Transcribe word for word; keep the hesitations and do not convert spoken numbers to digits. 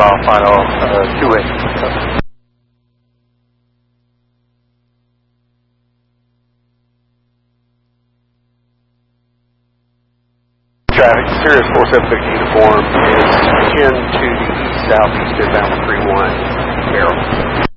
mile final uh, two-way. So. Traffic, Sirius four seven six uniform is ten to the east southeast inbound three one Carroll.